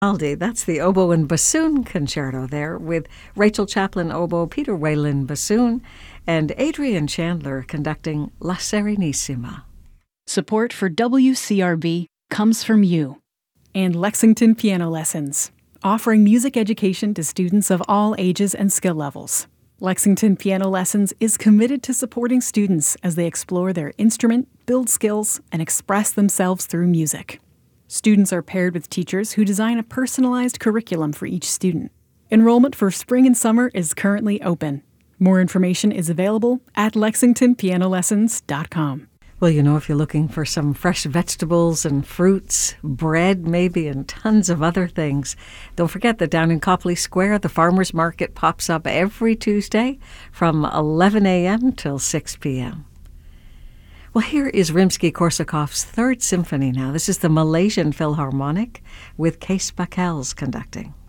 Aldi, that's the oboe and bassoon concerto there with Rachel Chaplin oboe, Peter Whalen bassoon, and Adrian Chandler conducting La Serenissima. Support for WCRB comes from you. And Lexington Piano Lessons, offering music education to students of all ages and skill levels. Lexington Piano Lessons is committed to supporting students as they explore their instrument, build skills, and express themselves through music. Students are paired with teachers who design a personalized curriculum for each student. Enrollment for spring and summer is currently open. More information is available at lexingtonpianolessons.com. Well, if you're looking for some fresh vegetables and fruits, bread maybe, and tons of other things, don't forget that down in Copley Square, the farmers market pops up every Tuesday from 11 a.m. till 6 p.m. Well, here is Rimsky-Korsakov's Third Symphony now. This is the Malaysian Philharmonic with Kees Bakels conducting.